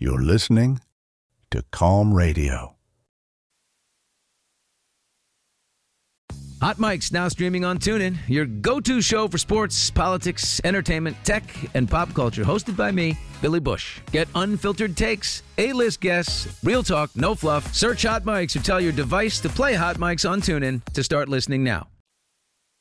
You're listening to Calm Radio. Hot Mic's now streaming on TuneIn, your go-to show for sports, politics, entertainment, tech, and pop culture. Hosted by me, Billy Bush. Get unfiltered takes, A-list guests, real talk, no fluff. Search Hot Mics or tell your device to play Hot Mics on TuneIn to start listening now.